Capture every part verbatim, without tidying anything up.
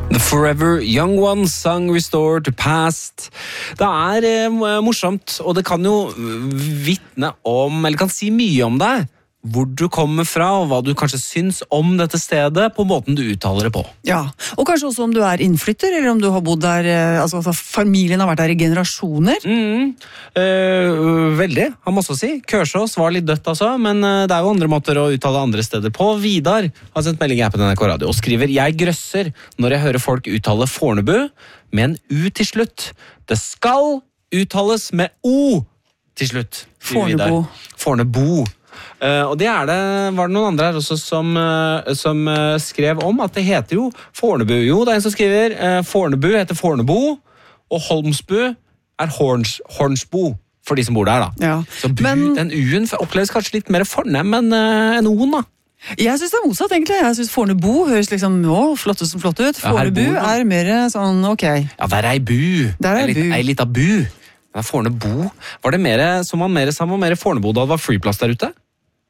The Forever Young Ones sang Restore to Past. Det er eh, morsomt, og det kan jo vitne om, eller kan si mye om deg, hvor du kommer fra, og hva du kanskje syns om dette stedet, på måten du uttaler det på. Ja, og kanskje også om du er innflytter, eller om du har bodd der, eh, altså familien har vært der i generasjoner. Mm, øh, veldig, han må også si. Kørsås var litt dødt altså, men øh, det er jo andre måter å uttale andre steder på. Vidar har sendt melding her på N R K Radio og skriver: Jeg grøsser når jeg hører folk uttale Fornebu med en U til slutt. Det skal uttales med O til slutt. Fornebu. Fornebu. Uh, og det er det, var det noen andre her også som, uh, som uh, skrev om at det heter jo Fornebu. Jo, det er en som skriver uh, Fornebu heter Fornebu, og Holmsbu er Horns, Hornsbo, for de som bor der da. Ja. Så bu, Men, den U-en oppleves kanskje litt mer fornem enn uh, en O-en da. jeg synes det er motsatt egentlig. Jeg synes Fornebu høres liksom å, flott ut som flott ut. Ja, her Fornebu bor man. er mer sånn, ok. Ja, der er ei bu. Der er ei litt, bu. ei litt av bu. Det er Fornebu. Var det mer, som man mer sammen, mer Fornebu da det var flyplass der ute?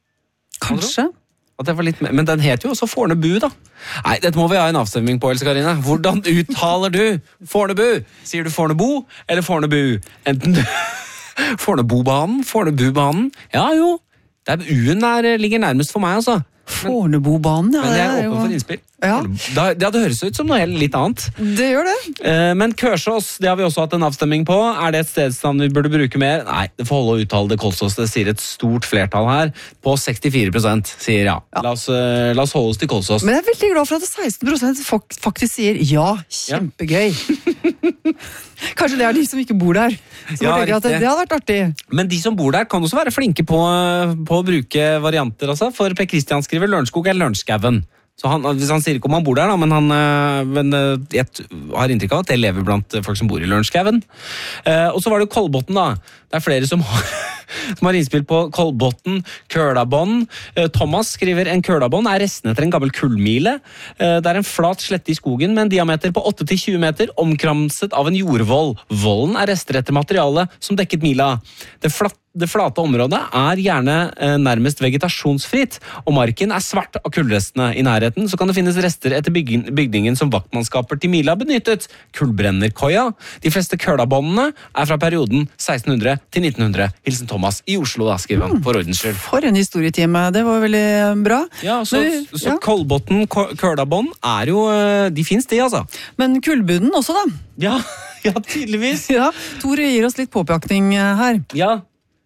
Kanskje. At det var litt mer, men den heter jo også Fornebu da. Nei, dette må vi ha en avstemning på, Else Karine. Hvordan uttaler du Fornebu? Sier du Fornebu eller Fornebu? Enten du... Fornebubanen, Fornebubanen. Ja jo, det er, U-en der ligger nærmest for meg altså. Fornebubanen, ja. Men jeg er det er åpen jo- for innspill. Ja. Da, det hadde høres ut som noe helt litt annet. Det gjør det. Eh, Men Kørsås, det har vi også hatt en avstemming på. Er det et stedsnavn vi burde bruke mer? Nei, det får holde å uttale det Kolsås. Det sier et stort flertall her. På sekstifire prosent sier ja. Ja. La oss, eh, la oss holde oss til Kolsås. Men jeg er veldig glad for at seksten prosent fak- faktisk sier ja, kjempegøy. Kanskje det er de som ikke bor der. Som Ja, tenker at det, riktig. det hadde vært artig. Men de som bor der kan også være flinke på, på å bruke varianter. Altså. For Per Kristian skriver Lørenskog eller Lørenskauen. Så han, hvis han sier ikke om han bor der, da, men, han, øh, men øh, jeg t- har inntrykk av at det lever blant folk som bor i Lørenskauen. Eh, og så var det jo Kolbotn, da. Det er flere som har, som har innspill på Kolbotn, Kølabånd. Eh, Thomas skriver en Kølabånd er restene etter en gammel kullmile. Eh, det er en flat slette i skogen med en diameter på åtte til tjue meter, omkranset av en jordvoll. Vollen er rester etter materiale som dekket mila. Det flatt Det flate området er gjerne eh, nærmest vegetasjonsfritt, og marken er svart av kullrestene. I nærheten så kan det finnes rester etter byggen, bygningen som vaktmannskaper til Mila benyttet. Kullbrennerkoia. De fleste kølabåndene er fra perioden seksten hundre til nitten hundre. Hilsen Thomas i Oslo, da, skriver han, for ordens skyld. For en historietime, det var veldig bra. Ja, så, Men, så ja. Kolbotn kø- kølabånd er jo, eh, de finnes de, altså. Men kullbunnen også da. Ja, ja, tydeligvis. Ja, Tore gir oss litt påpakning eh, her. Ja.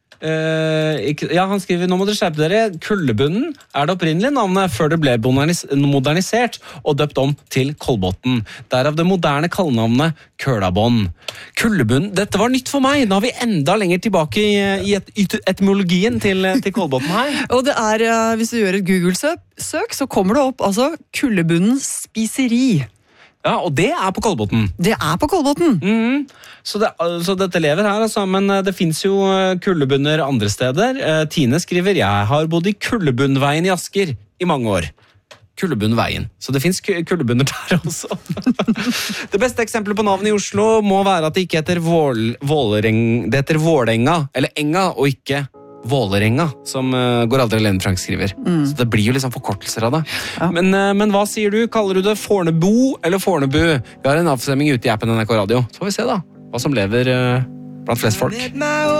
Eh, ikke, ja, han skriver, nå må dere skjerpe dere. Kullebunnen er det opprinnelige navnet før det ble modernis- modernisert og døpt om til Kolbotn. Derav det moderne kallenavnet Kølabånd. Kullebunnen, dette var nytt for meg. Nå har vi enda lenger tilbake i, i et, et, etymologien til, til Kolbotn her. Og det er, eh, hvis du gjør et Google-søk, så kommer det opp altså Kullebunnen spiseri. Ja, og det er på Kolbotn. Det er på Kolbotn. Mhm. Så, det, så dette lever her, altså. Men eh, det finnes jo eh, kullebunner andre steder. Eh, Tine skriver, jeg har bodd i Kullebunnveien i Asker i mange år. Kullebunnveien. Så det finnes ku- kullebunner der også. Det beste eksempelet på navnet i Oslo må være at det ikke heter Vål, Vålereng, det heter Vålenga, eller Enga, og ikke Vålerenga, som uh, går aldri Lene Frank skriver. Mm. Så det blir jo liksom forkortelser av det. Ja. Men, uh, men hva sier du? Kaller du det Fornebu eller Fornebu? Vi har en avstemming ute i appen N R K Radio. Så får vi se da, hva som lever uh, blant flest folk.